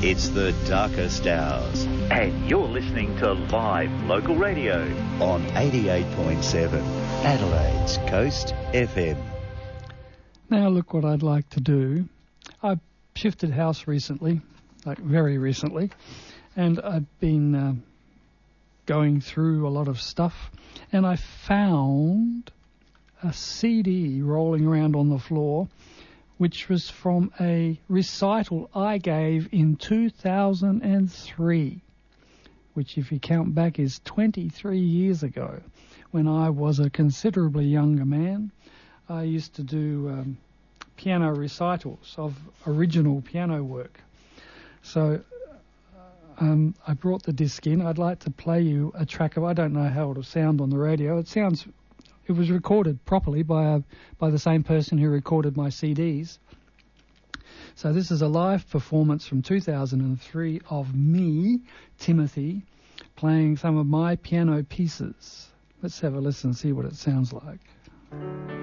It's the darkest hours. And you're listening to live local radio on 88.7 Adelaide's Coast FM. Now look what I'd like to do. I shifted house recently, like very recently, and I've been going through a lot of stuff, and I found a CD rolling around on the floor, which was from a recital I gave in 2003, which, if you count back, is 23 years ago, when I was a considerably younger man. I used to do piano recitals of original piano work. So I brought the disc in. I'd like to play you a track of, I don't know how it'll sound on the radio. It was recorded properly by the same person who recorded my CDs. So this is a live performance from 2003 of me, Timothy, playing some of my piano pieces. Let's have a listen and see what it sounds like.